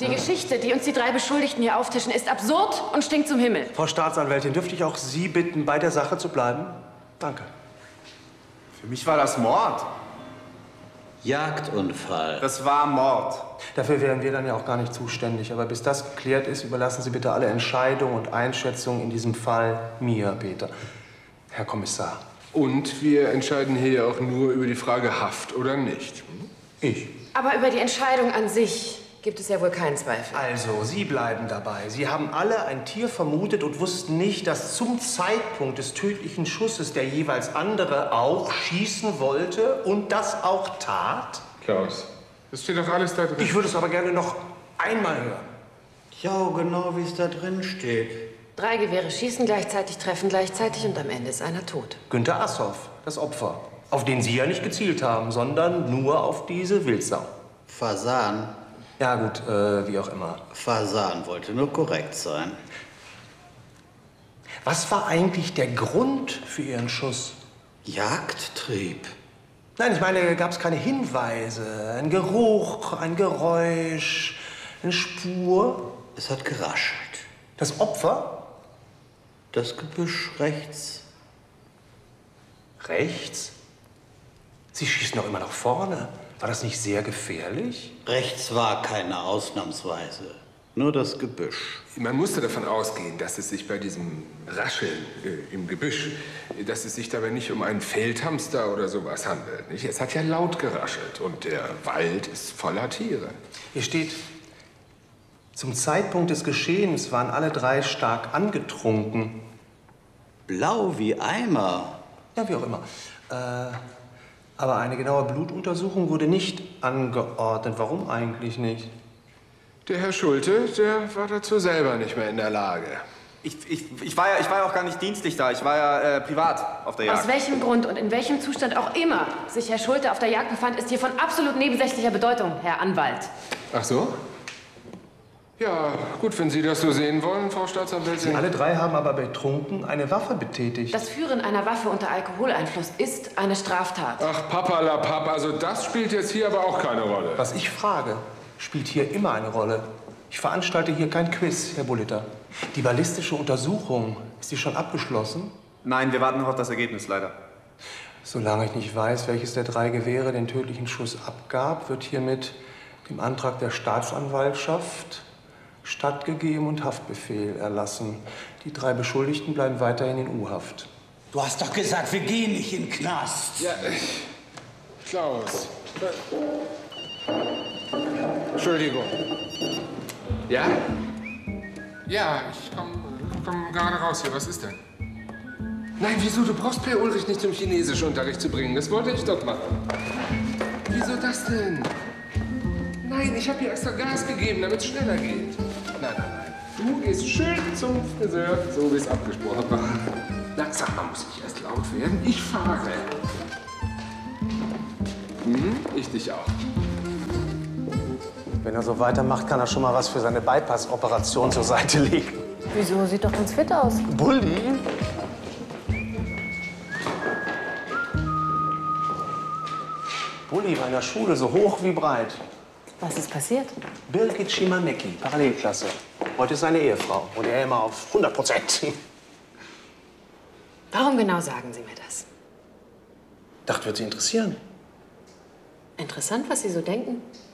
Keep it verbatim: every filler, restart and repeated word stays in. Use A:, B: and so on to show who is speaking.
A: Die Geschichte, die uns die drei Beschuldigten hier auftischen, ist absurd und stinkt zum Himmel.
B: Frau Staatsanwältin, dürfte ich auch Sie bitten, bei der Sache zu bleiben? Danke.
C: Für mich war das Mord.
D: Jagdunfall.
C: Das war Mord.
B: Dafür wären wir dann ja auch gar nicht zuständig. Aber bis das geklärt ist, überlassen Sie bitte alle Entscheidungen und Einschätzungen in diesem Fall mir, Peter. Herr Kommissar.
E: Und wir entscheiden hier auch nur über die Frage Haft oder nicht.
B: Ich.
A: Aber über die Entscheidung an sich gibt es ja wohl keinen Zweifel.
B: Also, Sie bleiben dabei. Sie haben alle ein Tier vermutet und wussten nicht, dass zum Zeitpunkt des tödlichen Schusses der jeweils andere auch schießen wollte und das auch tat?
E: Klaus, das steht doch alles da drin.
B: Ich würde es aber gerne noch einmal hören.
D: Ja, genau wie es da drin steht.
A: Drei Gewehre schießen gleichzeitig, treffen gleichzeitig und am Ende ist einer tot.
B: Günter Assoff, das Opfer. Auf den Sie ja nicht gezielt haben, sondern nur auf diese Wildsau.
D: Fasan.
B: Ja gut, äh, wie auch immer.
D: Fasan wollte nur korrekt sein.
B: Was war eigentlich der Grund für Ihren Schuss?
D: Jagdtrieb.
B: Nein, ich meine, gab es keine Hinweise, ein Geruch, ein Geräusch, eine Spur?
D: Es hat geraschelt.
B: Das Opfer?
D: Das Gebüsch rechts.
B: Rechts? Sie schießen doch immer nach vorne. War das nicht sehr gefährlich?
D: Rechts war keine ausnahmsweise. Nur das Gebüsch.
E: Man musste davon ausgehen, dass es sich bei diesem Rascheln äh, im Gebüsch, dass es sich dabei nicht um einen Feldhamster oder sowas handelt. Nicht? Es hat ja laut geraschelt und der Wald ist voller Tiere.
B: Hier steht, zum Zeitpunkt des Geschehens waren alle drei stark angetrunken.
D: Blau wie Eimer.
B: Ja, wie auch immer. Äh, aber eine genaue Blutuntersuchung wurde nicht angeordnet. Warum eigentlich nicht?
E: Der Herr Schulte, der war dazu selber nicht mehr in der Lage.
C: Ich, ich, ich, war, ja, ich war ja auch gar nicht dienstlich da. Ich war ja äh, privat auf der Jagd.
A: Aus welchem Grund und in welchem Zustand auch immer sich Herr Schulte auf der Jagd befand, ist hier von absolut nebensächlicher Bedeutung, Herr Anwalt.
E: Ach so? Ja, gut, wenn Sie das so sehen wollen, Frau Staatsanwältin.
B: Sie alle drei haben aber betrunken eine Waffe betätigt.
A: Das Führen einer Waffe unter Alkoholeinfluss ist eine Straftat.
E: Ach, Papalapap, also das spielt jetzt hier aber auch keine Rolle.
B: Was ich frage, spielt hier immer eine Rolle. Ich veranstalte hier kein Quiz, Herr Bulliter. Die ballistische Untersuchung, ist die schon abgeschlossen?
C: Nein, wir warten noch auf das Ergebnis, leider.
B: Solange ich nicht weiß, welches der drei Gewehre den tödlichen Schuss abgab, wird hiermit dem Antrag der Staatsanwaltschaft stattgegeben und Haftbefehl erlassen. Die drei Beschuldigten bleiben weiterhin in U-Haft.
D: Du hast doch gesagt, wir gehen nicht in den Knast.
E: Ja, äh, Klaus. Entschuldigung. Ja? Ja, ich komm, komm gerade raus hier. Was ist denn? Nein, wieso? Du brauchst Per Ulrich nicht zum Chinesischunterricht zu bringen. Das wollte ich doch machen. Wieso das denn? Nein, ich habe hier extra Gas gegeben, damit es schneller geht. Nein, nein, nein. Du gehst schön zum Friseur, so wie es abgesprochen war. Na, sag mal, muss ich erst laut werden? Ich fahre. Hm, ich dich auch.
B: Wenn er so weitermacht, kann er schon mal was für seine Bypass-Operation zur Seite legen.
A: Wieso? Sieht doch ganz fit aus.
B: Bulli? Bulli war in der Schule so hoch wie breit.
A: Was ist passiert?
B: Birgit Schimanecki, Parallelklasse. Heute ist seine Ehefrau und er immer auf hundert Prozent.
A: Warum genau sagen Sie mir das?
B: Dachte, wird Sie interessieren.
A: Interessant, was Sie so denken.